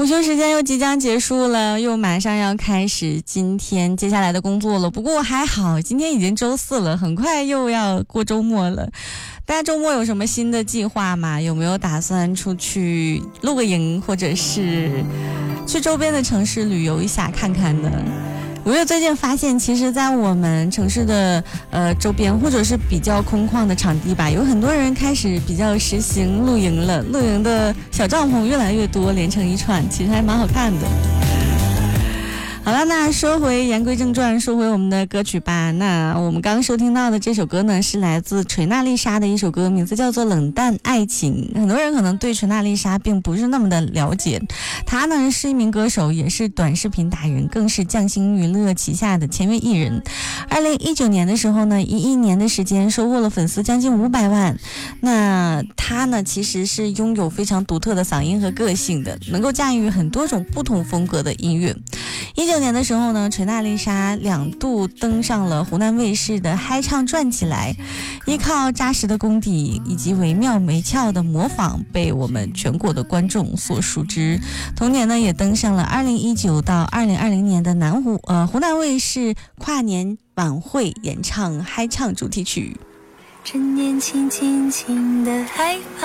午休时间又即将结束了，又马上要开始今天接下来的工作了。不过还好，今天已经周4了，很快又要过周末了。大家周末有什么新的计划吗？有没有打算出去露个营，或者是去周边的城市旅游一下看看呢？我最近发现，其实在我们城市的周边或者是比较空旷的场地吧，有很多人开始比较实行露营了，露营的小帐篷越来越多，连成一串，其实还蛮好看的。好了，那说回言归正传，说回我们的歌曲吧。那我们刚刚收听到的这首歌呢，是来自锤娜丽莎的一首歌，名字叫做《冷淡爱情》。很多人可能对锤娜丽莎并不是那么的了解，她呢是一名歌手，也是短视频达人，更是匠心娱乐旗下的签约艺人。2019年的时候呢，以1年的时间收获了粉丝将近500万。那她呢其实是拥有非常独特的嗓音和个性的，能够驾驭很多种不同风格的音乐。19年的时候呢，锤娜丽莎2度登上了湖南卫视的嗨唱转起来，依靠扎实的功底以及惟妙惟肖的模仿，被我们全国的观众所熟知。同年呢，也登上了2019到2020年的湖南卫视跨年晚会，演唱嗨唱主题曲。 趁年轻轻轻的害怕，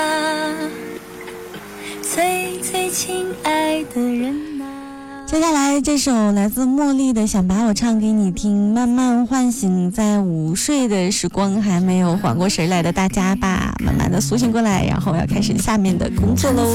最最亲爱的人接下来这首来自茉莉的《想把我唱给你听》，慢慢唤醒在午睡的时光还没有缓过神来的大家吧，慢慢的苏醒过来，然后要开始下面的工作喽。